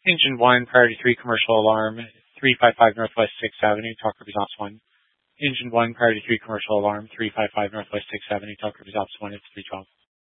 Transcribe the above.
Engine 1, priority 3, commercial alarm, 355 Northwest 6th Avenue, Talk River's Ops 1. Engine 1, priority 3, commercial alarm, 355 Northwest 6th Avenue, Talk River's Ops 1, it's 312.